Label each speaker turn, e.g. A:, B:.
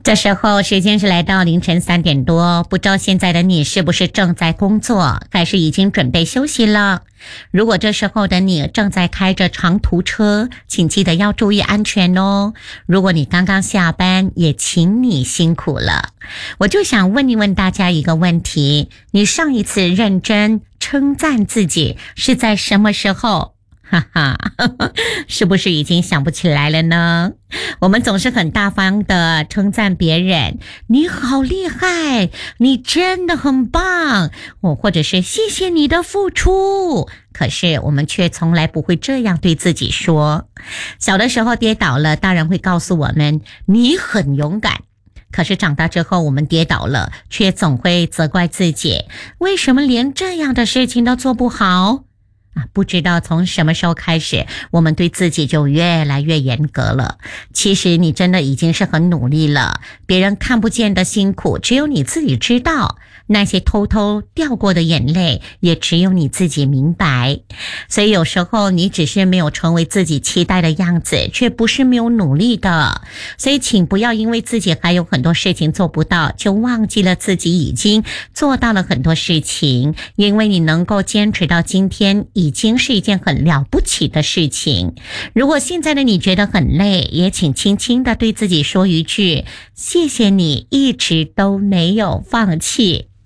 A: 这时候时间是来到凌晨3点多，不知道现在的你是不是正在工作，还是已经准备休息了？如果这时候的你正在开着长途车，请记得要注意安全哦。如果你刚刚下班，也请你辛苦了。我就想问一问大家一个问题，你上一次认真称赞自己是在什么时候？哈哈，是不是已经想不起来了呢？我们总是很大方的称赞别人，你好厉害，你真的很棒，或者是谢谢你的付出。可是我们却从来不会这样对自己说。小的时候跌倒了，大人会告诉我们，你很勇敢。可是长大之后，我们跌倒了，却总会责怪自己，为什么连这样的事情都做不好？不知道从什么时候开始，我们对自己就越来越严格了。其实你真的已经是很努力了，别人看不见的辛苦，只有你自己知道。那些偷偷掉过的眼泪，也只有你自己明白。所以有时候你只是没有成为自己期待的样子，却不是没有努力的。所以请不要因为自己还有很多事情做不到，就忘记了自己已经做到了很多事情。因为你能够坚持到今天，已经是一件很了不起的事情。如果现在的你觉得很累，也请轻轻的对自己说一句，谢谢你一直都没有放弃。